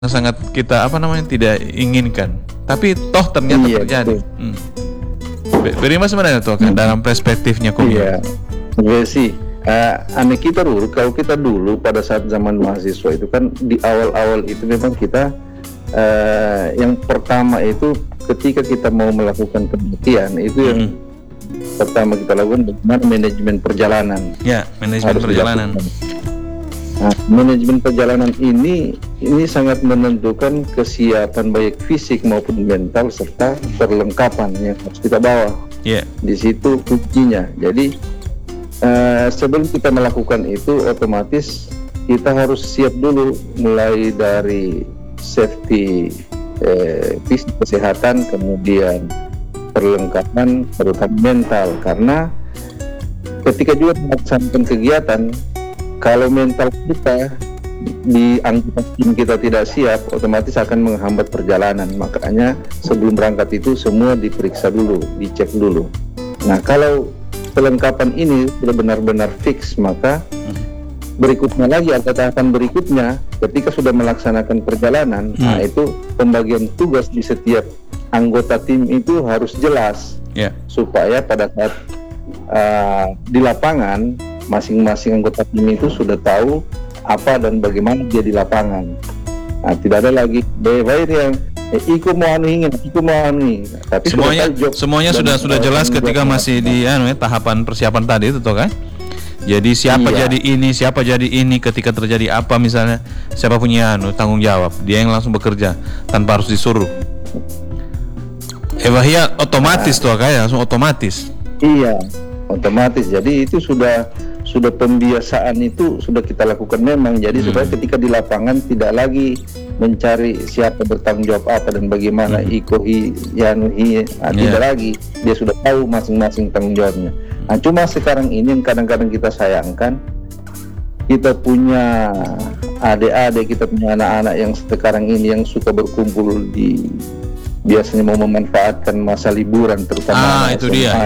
sangat kita tidak inginkan, tapi toh ternyata terjadi. Bagaimana sebenarnya tuh kan dalam perspektifnya Iya, sih. Aneh kita dulu, kalau kita dulu pada saat zaman mahasiswa itu kan di awal-awal itu memang kita yang pertama itu ketika kita mau melakukan penelitian itu yang pertama kita lakukan bagaimana manajemen perjalanan. Ya, manajemen perjalanan. Nah, manajemen perjalanan ini sangat menentukan kesiapan baik fisik maupun mental serta perlengkapan yang harus kita bawa. Yeah. Di situ kuncinya. Jadi sebelum kita melakukan itu otomatis kita harus siap dulu mulai dari safety fisik kesehatan, kemudian perlengkapan terutama mental, karena ketika juga melaksanakan kegiatan kalau mental kita di anggota tim kita tidak siap, otomatis akan menghambat perjalanan. Makanya sebelum berangkat itu semua diperiksa dulu, dicek dulu. Nah, kalau perlengkapan ini sudah benar-benar fix, maka berikutnya lagi ada tahapan berikutnya ketika sudah melaksanakan perjalanan. Nah, itu pembagian tugas di setiap anggota tim itu harus jelas, supaya pada saat di lapangan masing-masing anggota tim itu sudah tahu apa dan bagaimana dia di lapangan. Nah, tidak ada lagi baik yang ikut mau anu, tapi semuanya sudah jelas ketika masih di tahapan persiapan tadi itu toh kan. Jadi siapa jadi ini ketika terjadi apa misalnya, siapa punya tanggung jawab, dia yang langsung bekerja tanpa harus disuruh. Evahia otomatis tuh kayak langsung otomatis. Iya, otomatis. Jadi itu sudah pembiasaan, itu sudah kita lakukan memang. Jadi supaya ketika di lapangan tidak lagi mencari siapa bertanggung jawab apa dan bagaimana tidak lagi, dia sudah tahu masing-masing tanggung jawabnya. Nah, cuma sekarang ini yang kadang-kadang kita sayangkan, kita punya adik-adik, kita punya anak-anak yang sekarang ini yang suka berkumpul biasanya mau memanfaatkan masa liburan, terutama itu dia.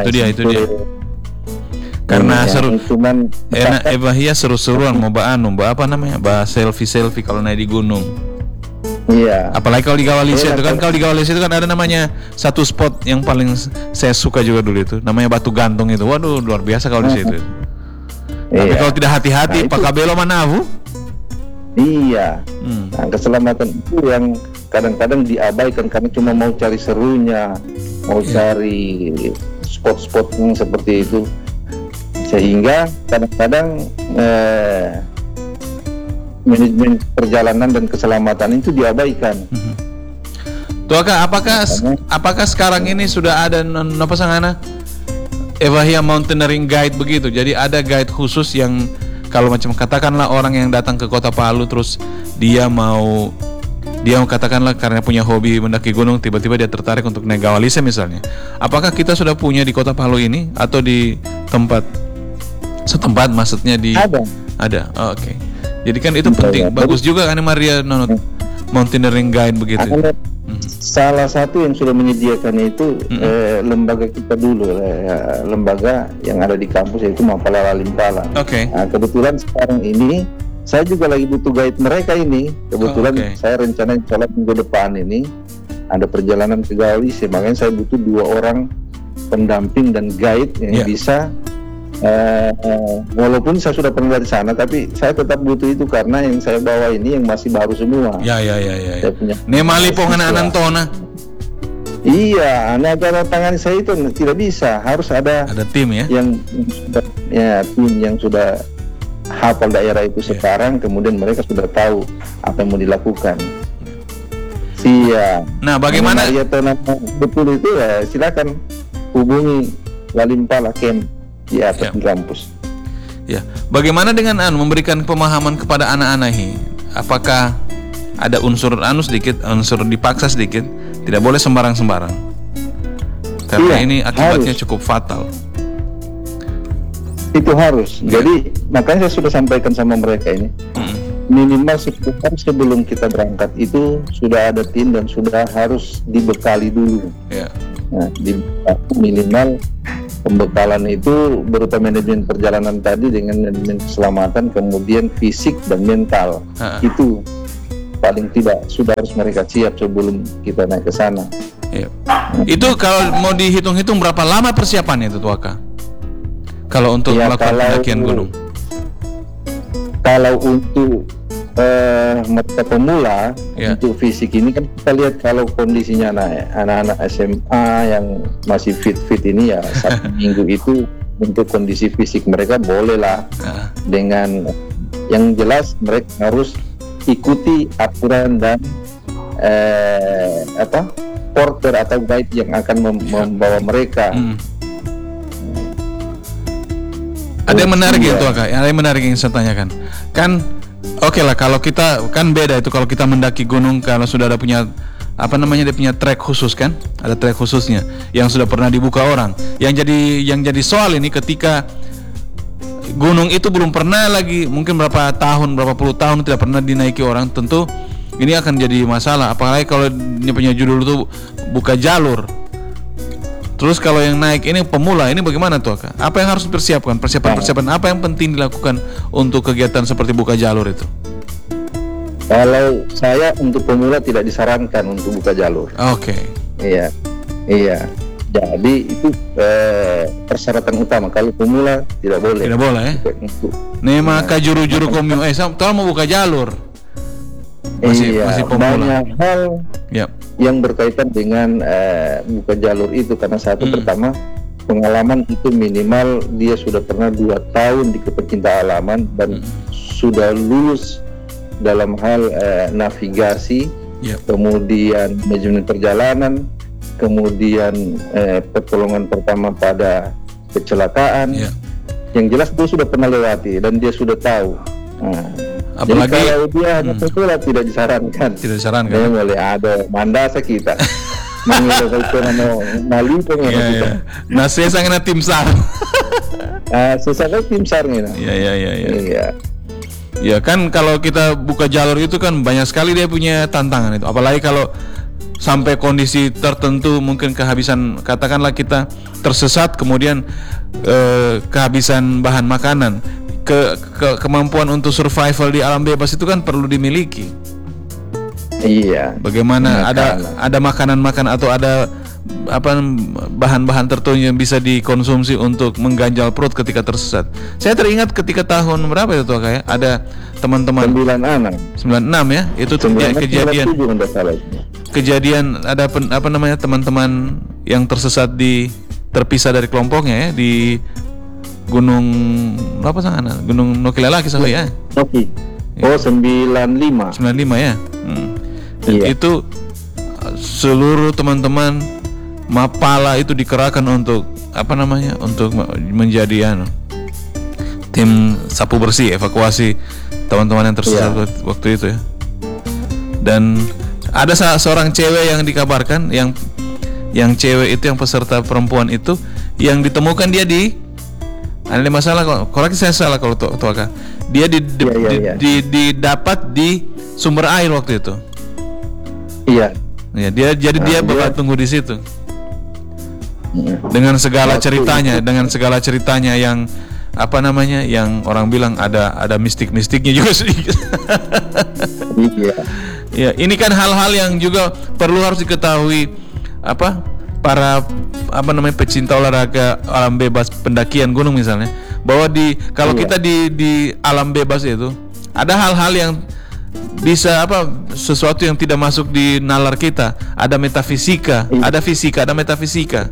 Karena seru, enak Evahia seru-seruan mau selfie kalau naik di gunung. Iya. Apalagi kalau di Gawalisi itu kan, ada namanya satu spot yang paling saya suka juga dulu itu, namanya Batu Gantung itu. Waduh, luar biasa kalau di situ. Tapi kalau tidak hati-hati, Pak Kabelo Manavu. Iya. Nah, keselamatan itu yang kadang-kadang diabaikan karena cuma mau cari serunya, mau cari spot-spot yang seperti itu. Sehingga kadang-kadang manajemen perjalanan dan keselamatan itu diabaikan. Tuh Kak, apakah sekarang ini sudah ada pasangana Evahia Mountaineering Guide begitu? Jadi ada guide khusus yang kalau macam katakanlah orang yang datang ke Kota Palu terus dia mau katakanlah karena punya hobi mendaki gunung, tiba-tiba dia tertarik untuk naik Gawalisi misalnya. Apakah kita sudah punya di Kota Palu ini atau di setempat maksudnya di ada. Oke. Jadi kan itu penting, bagus juga kan Maria Mountaineering Guide begitu. Salah satu yang sudah menyediakan itu lembaga kita dulu, lembaga yang ada di kampus, yaitu Mapala Lalimpala. Oke. Nah, kebetulan sekarang ini saya juga lagi butuh guide mereka ini. Kebetulan saya rencana insya Allah minggu depan ini ada perjalanan ke Gawalisi, makanya saya butuh 2 orang pendamping dan guide yang bisa. Walaupun saya sudah pernah dari sana, tapi saya tetap butuh itu karena yang saya bawa ini yang masih baru semua. Ya. Nemali ponganan tona. Iya, anak tangan saya itu tidak bisa, harus ada tim ya. Tim yang sudah hafal daerah itu sekarang, kemudian mereka sudah tahu apa yang mau dilakukan. Iya. Nah, bagaimana? Betul itu ya, silakan hubungi Lalimpala Camp di atas kampus. Ya, bagaimana dengan memberikan pemahaman kepada anak-anak ini? Apakah ada unsur dipaksa sedikit? Tidak boleh sembarang-sembarang. Karena ini akibatnya cukup fatal. Itu harus. Jadi makanya saya sudah sampaikan sama mereka ini. Minimal 10 hari sebelum kita berangkat itu sudah ada tim dan sudah harus dibekali dulu. Nah, minimal pembekalan itu berupa manajemen perjalanan tadi dengan manajemen keselamatan, kemudian fisik dan mental. Itu paling tidak sudah harus mereka siap sebelum kita naik ke sana. Iya. Itu kalau mau dihitung-hitung berapa lama persiapannya itu Tuaka? Kalau untuk Ya, melakukan pendakian gunung? Kalau untuk mereka pemula, Ya. untuk fisik ini kan kita lihat kalau kondisinya anak-anak SMA yang masih fit ini ya satu minggu itu untuk kondisi fisik mereka boleh lah. Nah, Dengan yang jelas mereka harus ikuti aturan dan porter atau guide yang akan membawa mereka. Ada yang menarik ya Tuaka, ada yang menarik yang saya tanyakan. Kan oke lah kalau kita kan beda itu kalau kita mendaki gunung kalau sudah ada punya dia punya trek khusus kan, ada trek khususnya yang sudah pernah dibuka orang. Yang jadi soal ini ketika gunung itu belum pernah lagi, mungkin berapa puluh tahun tidak pernah dinaiki orang, tentu ini akan jadi masalah. Apalagi kalau dia punya judul itu buka jalur. Terus kalau yang naik ini pemula, ini bagaimana tuh Kak? Apa yang harus dipersiapkan? Persiapan apa yang penting dilakukan untuk kegiatan seperti buka jalur itu? Kalau saya untuk pemula tidak disarankan untuk buka jalur. Oke. Iya. Jadi itu persyaratan utama. Kalau pemula tidak boleh. Tidak boleh ya? Nema juru-juru komio. Kalau mau buka jalur masih pemula. Banyak hal yang berkaitan dengan buka jalur itu karena satu pertama pengalaman itu minimal dia sudah pernah 2 tahun di pecinta alaman dan sudah lulus dalam hal navigasi, kemudian manajemen perjalanan, kemudian pertolongan pertama pada kecelakaan. Yang jelas dia sudah pernah lewati dan dia sudah tahu. Apalagi jadi kalau dia hanya pemula tidak disarankan. Tidak disarankan. Dia boleh ada mandasa kita. Nah, saya sangat tim SAR. Sesama tim SAR nih. Iya. Ya kan kalau kita buka jalur itu kan banyak sekali dia punya tantangan itu. Apalagi kalau sampai kondisi tertentu mungkin kehabisan, katakanlah kita tersesat kemudian kehabisan bahan makanan. Kemampuan untuk survival di alam bebas itu kan perlu dimiliki. Iya. Bagaimana ada makanan-makanan atau ada bahan-bahan tertentu yang bisa dikonsumsi untuk mengganjal perut ketika tersesat. Saya teringat ketika tahun berapa itu tuh kayak ada teman-teman 96 ya, itu kejadian ada teman-teman yang tersesat terpisah dari kelompoknya ya di Gunung Gunung Nokilalaki ya. Noki. Oh, 95 ya. Dan itu seluruh teman-teman Mapala itu dikerahkan untuk untuk menjadi tim sapu bersih evakuasi teman-teman yang tersesat waktu itu ya. Dan ada seorang cewek yang dikabarkan yang cewek itu yang peserta perempuan itu yang ditemukan dia ada masalah, koreksi saya salah kalau Tuaka. Dia didapat di sumber air waktu itu. Iya. Ya, dia bakal tunggu di situ. Dengan segala ceritanya yang yang orang bilang ada mistik-mistiknya juga sedikit. Iya. Ya, ini kan hal-hal yang juga perlu harus diketahui para pecinta olahraga alam bebas pendakian gunung misalnya, bahwa kalau kita di alam bebas itu ada hal-hal yang bisa sesuatu yang tidak masuk di nalar kita, ada metafisika, ada fisika, ada metafisika.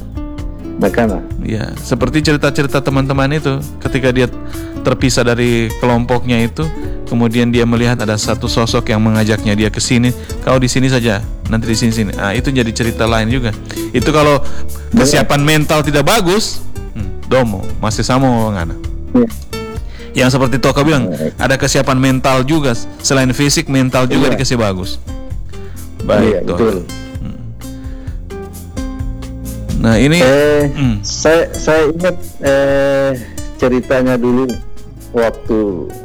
Ya, seperti cerita-cerita teman-teman itu ketika dia terpisah dari kelompoknya itu, kemudian dia melihat ada satu sosok yang mengajaknya dia ke sini, kau di sini saja, nanti di sini. Itu jadi cerita lain juga. Itu kalau kesiapan mental tidak bagus, domo masih sama ngana. Yang seperti Toka bilang, ada kesiapan mental juga, selain fisik, mental juga dikasih bagus. Baik, betul. Nah ini, saya ingat ceritanya dulu waktu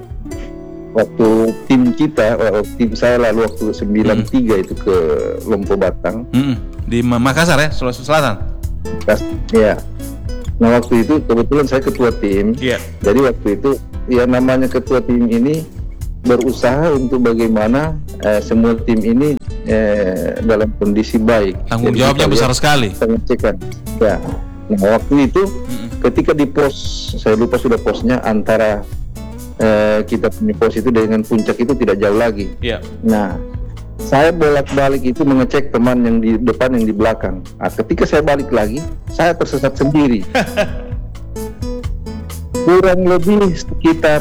tim saya lalu waktu 93 itu ke Lompo Batang. Di Makassar ya, Sulawesi Selatan. Ya. Nah waktu itu kebetulan saya ketua tim. Jadi waktu itu namanya ketua tim ini berusaha untuk bagaimana semua tim ini dalam kondisi baik. Tanggung jawabnya besar sekali. Pengecekan. Ya. Nah, waktu itu ketika di pos, saya lupa sudah posnya, antara kita punya pos itu dengan puncak itu tidak jauh lagi. Iya. Nah, saya bolak-balik itu mengecek teman yang di depan, yang di belakang. Nah, ketika saya balik lagi, saya tersesat sendiri. Kurang lebih sekitar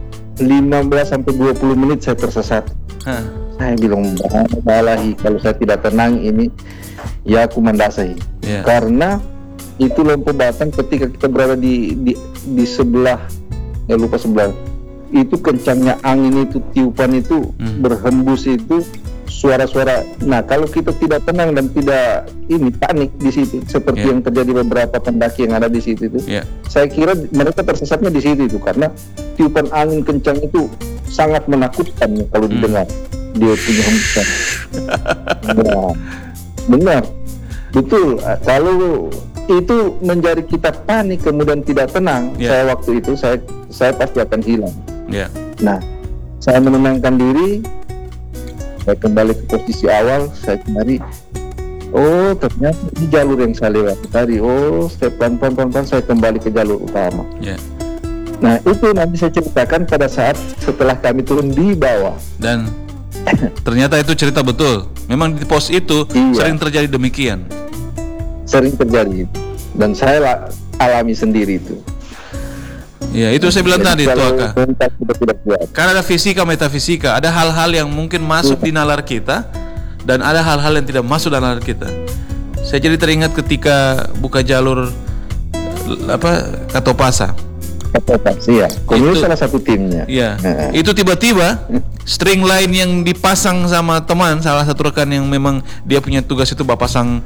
15-20 menit saya tersesat. Saya bilang, balahi, kalau saya tidak tenang ini, ya aku mandasai. Karena itu Lompo Batang ketika kita berada di sebelah, ya lupa sebelah, itu kencangnya angin itu, tiupan itu berhembus itu, suara-suara. Nah, kalau kita tidak tenang dan tidak panik di situ, seperti yang terjadi beberapa pendaki yang ada di situ itu, saya kira mereka tersesatnya di situ itu, karena tiupan angin kencang itu sangat menakutkan kalau didengar dia punya hembusan. Nah, benar, betul. Kalau itu menjadi kita panik kemudian tidak tenang, saya waktu itu saya pasti akan hilang. Nah, saya menenangkan diri, saya kembali ke posisi awal, saya cari, oh ternyata ini jalur yang saya lewati tadi. Oh, saya pelan-pelan saya kembali ke jalur utama. Nah, itu nanti saya ceritakan pada saat setelah kami turun di bawah. Dan ternyata itu cerita betul. Memang di pos itu sering terjadi demikian. Sering terjadi, dan saya alami sendiri itu. Ya, itu saya bilang tadi, Tuaka. Karena ada fisika, metafisika, ada hal-hal yang mungkin masuk di nalar kita, dan ada hal-hal yang tidak masuk dalam nalar kita. Saya jadi teringat ketika buka jalur Katopasa. Iya. Itu salah satu timnya. Iya. Itu tiba-tiba string line yang dipasang sama teman, salah satu rekan yang memang dia punya tugas itu bapasang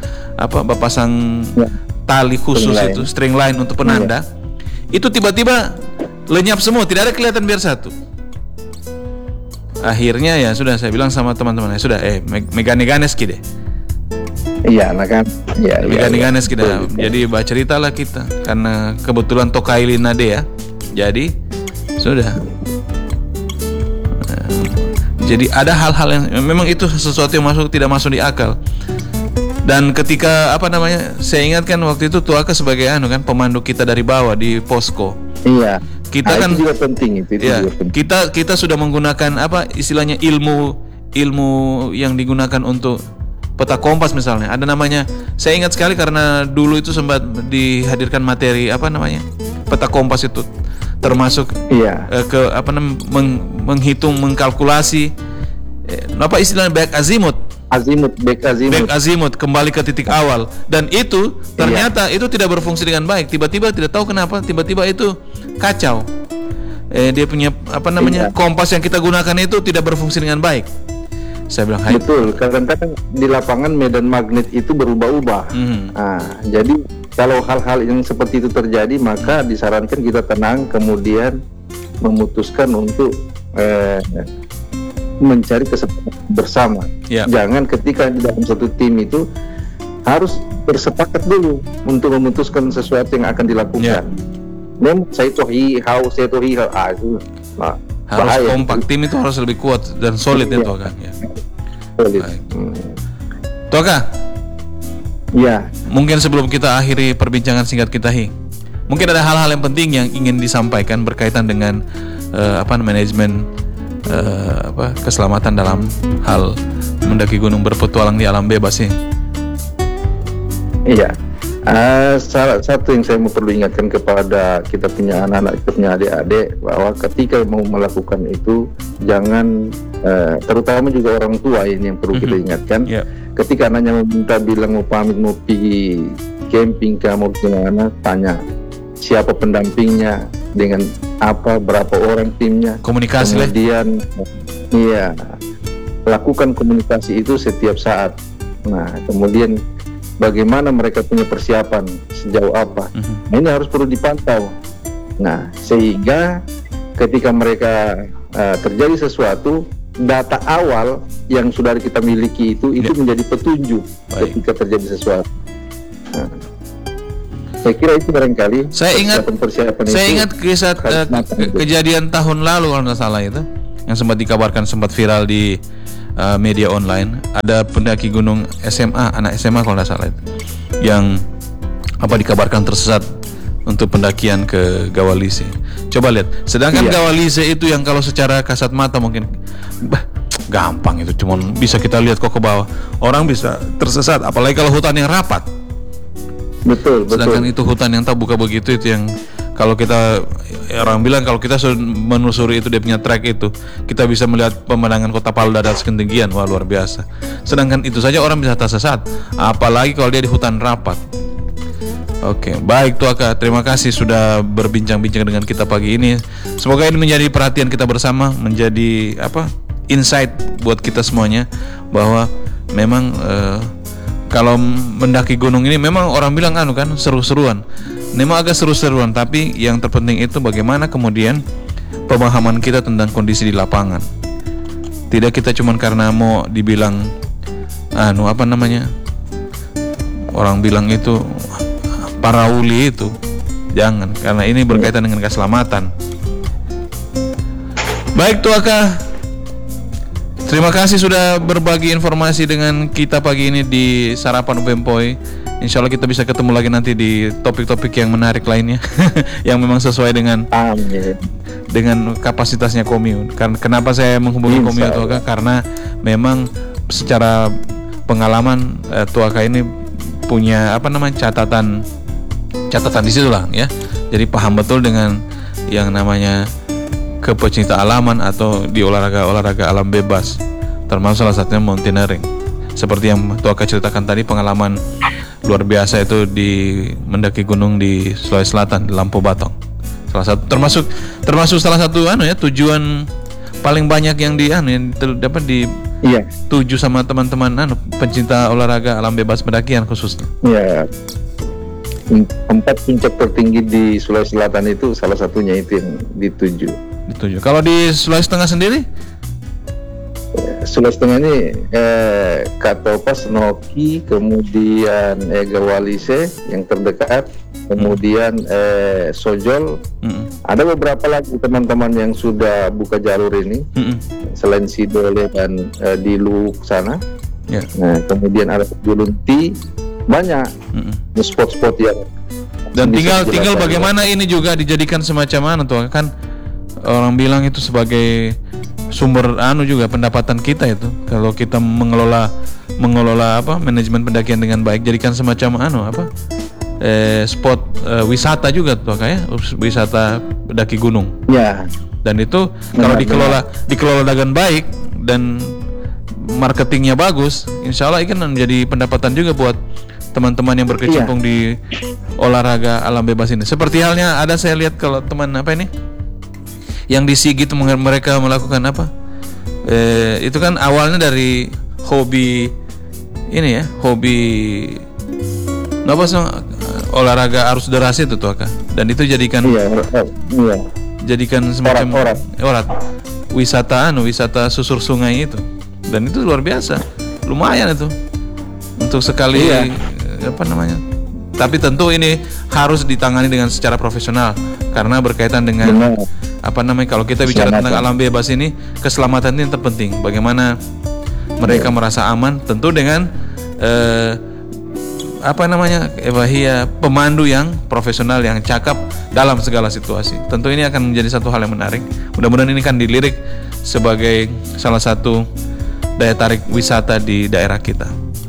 tali khusus itu, string line untuk penanda. Itu tiba-tiba lenyap semua, tidak ada kelihatan biar satu. Akhirnya ya sudah, saya bilang sama teman-teman, sudah megane-ganes kide. Iya, kan. Iya. Megane-ganes kide. Jadi baca cerita lah kita, karena kebetulan Tokaili nade ya. Jadi sudah. Jadi ada hal-hal yang memang itu sesuatu yang tidak masuk di akal. Dan ketika saya ingatkan waktu itu Tuaka sebagai pemandu kita dari bawah di posko. Iya. Kita kan itu juga penting itu. Ya, juga penting. Kita sudah menggunakan istilahnya ilmu yang digunakan untuk peta kompas misalnya. Ada namanya. Saya ingat sekali karena dulu itu sempat dihadirkan materi peta kompas itu, termasuk menghitung, mengkalkulasi istilahnya back azimut kembali ke titik awal, dan itu ternyata itu tidak berfungsi dengan baik. Tiba-tiba tidak tahu kenapa tiba-tiba itu kacau. Dia punya kompas yang kita gunakan itu tidak berfungsi dengan baik. Saya bilang betul, kadang-kadang di lapangan medan magnet itu berubah-ubah. Nah, jadi kalau hal-hal yang seperti itu terjadi, maka disarankan kita tenang, kemudian memutuskan untuk mencari kesepakatan bersama. Jangan ketika di dalam satu tim itu harus bersepakat dulu untuk memutuskan sesuatu yang akan dilakukan. Saya tohi hau itu harus bahaya. Kompak, tim itu harus lebih kuat dan solid itu kan. Solid. Toka. Ya. Mungkin sebelum kita akhiri perbincangan singkat kita, mungkin ada hal-hal yang penting yang ingin disampaikan berkaitan dengan manajemen keselamatan dalam hal mendaki gunung berpetualang di alam bebas ini. Iya. Salah satu yang saya perlu ingatkan kepada kita punya anak-anak, kita punya adik-adik, bahwa ketika mau melakukan itu jangan, terutama juga orang tua ini yang perlu kita ingatkan. Ketika anaknya meminta, bilang mau pamit, mau pergi camping, kamu gimana, tanya siapa pendampingnya, dengan apa, berapa orang timnya, komunikasi. Kemudian lakukan komunikasi itu setiap saat. Nah, kemudian bagaimana mereka punya persiapan, sejauh apa. Nah, ini harus perlu dipantau. Nah, sehingga ketika mereka terjadi sesuatu, data awal yang sudah kita miliki itu menjadi petunjuk ketika terjadi sesuatu. Nah, saya kira itu barangkali. Saya ingat kisah kejadian tahun lalu kalau nggak salah itu. yang sempat dikabarkan, sempat viral di media online. Ada pendaki gunung SMA, anak SMA kalau tidak salah itu, yang dikabarkan tersesat untuk pendakian ke Gawalise. Coba lihat, sedangkan Gawalise itu yang kalau secara kasat mata mungkin gampang, itu cuma bisa kita lihat kok ke bawah. Orang bisa tersesat, apalagi kalau hutan yang rapat. Betul. Sedangkan itu hutan yang terbuka begitu, itu yang kalau kita, orang bilang kalau kita menelusuri itu, dia punya trek itu, kita bisa melihat pemandangan kota Palu dari atas ketinggian. Wah, luar biasa. Sedangkan itu saja orang bisa tersesat, apalagi kalau dia di hutan rapat. Oke, baik Tuaka, terima kasih sudah berbincang-bincang dengan kita pagi ini. Semoga ini menjadi perhatian kita bersama, menjadi insight buat kita semuanya, bahwa memang kalau mendaki gunung ini memang orang bilang seru-seruan. Memang agak seru-seruan, tapi yang terpenting itu bagaimana kemudian pemahaman kita tentang kondisi di lapangan. Tidak kita cuman karena mau dibilang orang bilang itu para uli itu. Jangan, karena ini berkaitan dengan keselamatan. Baik Tuaka, terima kasih sudah berbagi informasi dengan kita pagi ini di Sarapan Upempoi. Insya Allah kita bisa ketemu lagi nanti di topik-topik yang menarik lainnya yang memang sesuai dengan kapasitasnya Komio. Kenapa saya menghubungi Komio Tuaka? Karena memang secara pengalaman Tuaka ini punya catatan di situ lah ya. Jadi paham betul dengan yang namanya kepecinta alaman atau di olahraga alam bebas, termasuk salah satunya mountaineering. Seperti yang Tuaka ceritakan tadi, pengalaman luar biasa itu di mendaki gunung di Sulawesi Selatan, di Lampu Batong. Termasuk salah satu tujuan paling banyak yang dapat tuju sama teman-teman pencinta olahraga alam bebas pendakian khususnya. Iya. 4 puncak tertinggi di Sulawesi Selatan itu salah satunya itu yang dituju. Kalau di Sulawesi Tengah sendiri? Sulawesi Tengah ini Katopas, Noki, kemudian Gawalise yang terdekat, kemudian Sojol. Ada beberapa lagi teman-teman yang sudah buka jalur ini, selain Sidole dan di Luwuk sana. Nah, kemudian ada Julunti, banyak spot-spot yang dan tinggal bagaimana ini juga dijadikan semacam tuh kan, orang bilang itu sebagai sumber juga pendapatan kita itu. Kalau kita mengelola manajemen pendakian dengan baik, jadikan semacam spot wisata juga tuh kayak wisata pendaki gunung. Ya. Dan itu kalau dikelola dengan baik dan marketingnya bagus, insya Allah ini kan menjadi pendapatan juga buat teman-teman yang berkecimpung di olahraga alam bebas ini. Seperti halnya ada saya lihat kalau teman yang di Sigit mereka melakukan itu kan awalnya dari hobi olahraga arus deras itu tuh Kak. Dan itu jadikan semacam orat wisata susur sungai itu. Dan itu luar biasa, lumayan itu untuk sekali tapi tentu ini harus ditangani dengan secara profesional karena berkaitan dengan kalau kita bicara tentang alam bebas ini, keselamatan ini yang terpenting. Bagaimana mereka merasa aman, tentu dengan pemandu yang profesional, yang cakap dalam segala situasi. Tentu ini akan menjadi satu hal yang menarik. Mudah-mudahan ini kan dilirik sebagai salah satu daya tarik wisata di daerah kita.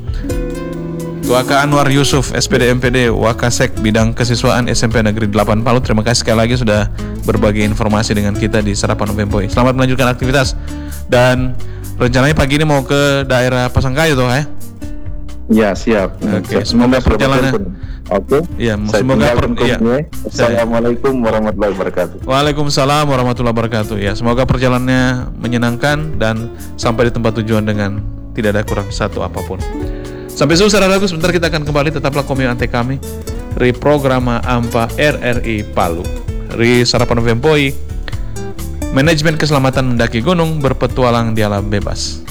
Tuaka Anwar Yusuf, SPD MPD Wakasek Bidang Kesiswaan SMP Negeri 8 Palu. Terima kasih sekali lagi sudah berbagi informasi dengan kita di Sarapan Upempoi. Selamat melanjutkan aktivitas. Dan rencananya pagi ini mau ke daerah Pasangkayu tuh ya? Ya, siap. Oke, semoga perjalanannya. Oke. Iya, semoga Assalamualaikum warahmatullahi wabarakatuh. Waalaikumsalam warahmatullahi wabarakatuh. Ya, semoga perjalanannya menyenangkan dan sampai di tempat tujuan dengan tidak ada kurang satu apapun. Sampai susah ragu, sebentar kita akan kembali. Tetaplah Komio Ante kami Reprograma AMPA RRI Palu Ri Sarapan Upempoi, manajemen keselamatan mendaki gunung berpetualang di alam bebas.